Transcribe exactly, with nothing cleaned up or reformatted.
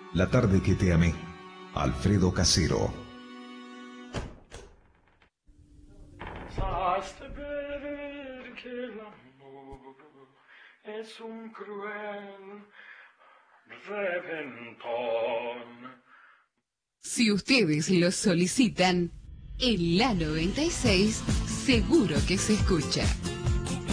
La tarde que te amé, Alfredo Casero. Hasta ver que el amor es un cruel reventón. Si ustedes lo solicitan, en la noventa y seis seguro que se escucha.